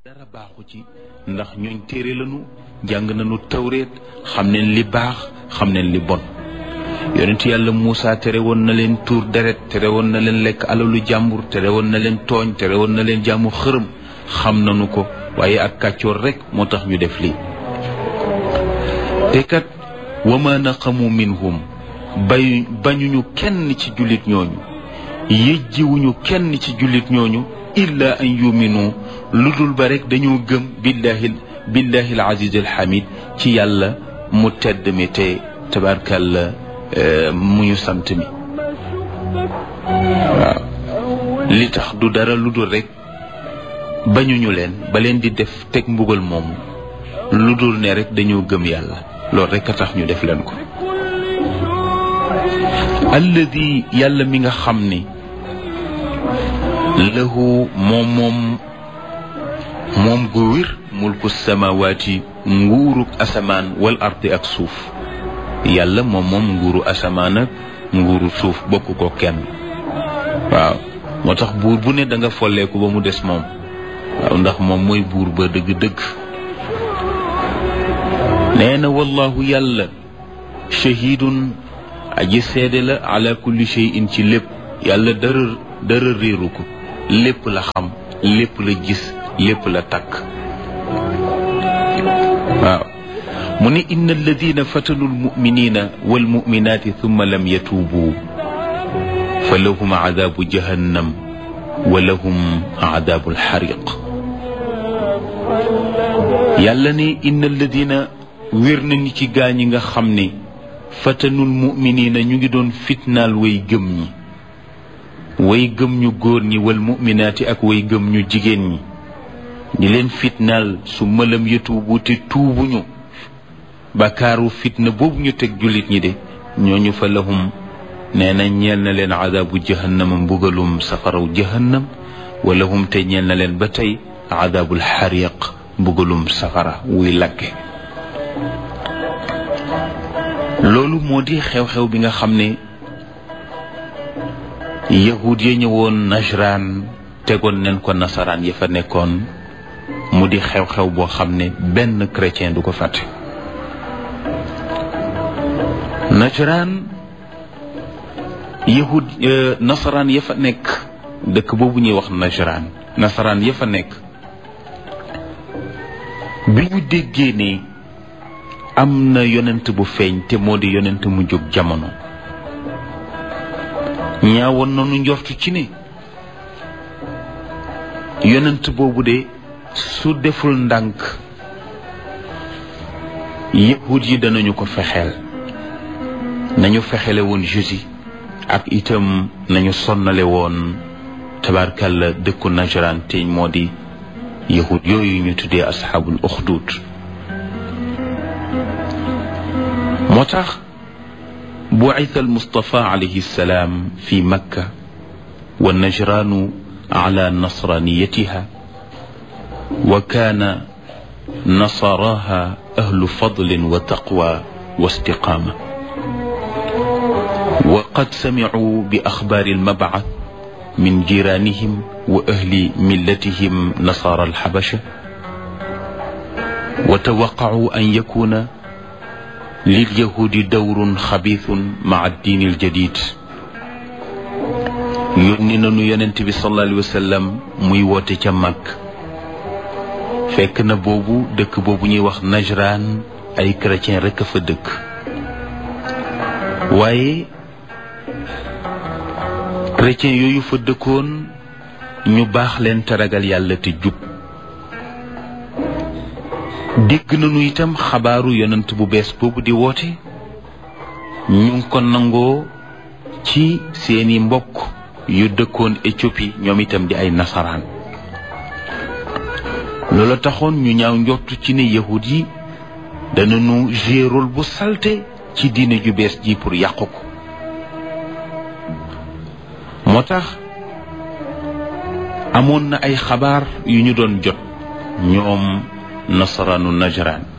dara baaxu ci ndax ñooñ téere lañu jàng nañu tawreet xam neen li baax xam neen li bon yonent yàlla Muusa tere woon na leen tuur deret tere woon na leen lekk alalu jàmbur tere woon na leen tooñ tere woon na leen jaamu xërëm xam nañu ko waaye ak kàccoor rekk moo tax ñu def lii te kat wa ma naqamu minhum bañuñu kenn ci jullit ñooñu yëjjiwuñu kenn ci jullit ñooñu illa an yuminu lu dul ba rek dañoo gëm billahi al aziz al hamid ci yàlla mu tedd mi te tabarkalla mu ñu sant mi waaw li tax du dara lu dul rek bañuñu leen ba leen di def teg mbugal moom lu dul ne rek dañoo gëm yàlla loolu rek a tax ñu def leen ko alladi yàlla mi nga xam ni lahu moom gu wér mulku samawaati nguuruk asamaan wal ardi ak suuf yàlla moom nguuru asamaan ak nguuru suuf bokk ko kenn waaw moo tax buur bu ne da nga folleeku ba mu des moom waaw ndax moom mooy buur ba dëgg-dëgg nee na wallahu yàlla shahidun aji seede la ala kulli shay'in ci lépp yàlla dara réeru ko lépp la xam lépp la gis lépp la takk waaw mu ne inna alladina fatanu almuminina walmuminati thumma lam yatuubu fa lahum adabu jahannam wa lahum adabu alxariq yàlla ne inna alladina wér nañu ci gaañi nga xam ne fatanul muminina ñu ngi doon fitnaal way gëm ñi way gëm ñu góor ñi wal muminaati ak way gëm ñu jigéen ñi ñi leen fitnaal su malam yatuubu te tuubuñu bakaaru fitna boobu ñu teg jullit ñi de ñooñu fa lahum nee na ñeel na leen adabu jahannama mbugalum safaraw jahannam wa lahum te ñeel na leen ba tey adabul xariq mbugalum safara wuy lakke loolu moo di xew-xew bi nga xam ne yahud ya ñëwoon Najraan tegoon nañ ko nasaraan ya fa nekkoon mu di xew-xew boo xam ne benn chrétien du ko fàtte Najraan yahud nasaraan ya fa nekk dëkk boobu ñuy wax Najraan nasaraan ya fa nekk bi ñu déggee ne am na yonent bu feeñ te moo di yonent mu jóg jamono ñaawoon nañu njortu ci ne yonent boobu de su deful ndànk yahud yi danañu ko fexeel nañu fexele woon Jésus ak itam nañu sonnale woon tabarkalla dëkku Najraan te moo di yahud yooyu ñu tuddee asxaabul uxdud moo tax bu'itha al-Mustafa alayhi salaam fi Makka wa Najraanu ala nasraniyatiha wa kaana nasaraha ahlu fadlin wa taqwa wa istiqaama wa qad samicuu bi axbaari al-mab'ath min jiiraanihim wa ahli millatihim nasaara al-xabasha wa tawaqqacuu an yakuuna lilyahudi dawrun xabiithun maa diini aljadid yónni nañu yonent bi sallallahu alayhi wa sallam muy woote ca mag fekk na boobu dëkk boobu ñuy wax Najraan ay chrétien rekk a fa dëkk waaye chrétien yooyu fa dëkkoon ñu baax leen te ragal yàlla te jub dégg nañu itam xabaaru yonent bu bees boobu di woote ñu ngi ko nangoo ci seeni mbokk yu dëkkoon Éthiopie ñoom itam di ay nasaraan loola taxoon ñu ñaaw njortu ci ne yahud yi danañu jouer rôle bu salte ci diine ju bees ji pour yàqu ko moo tax amoon na ay xabaar yu ñu doon jot ñoom nasaraanu Najraan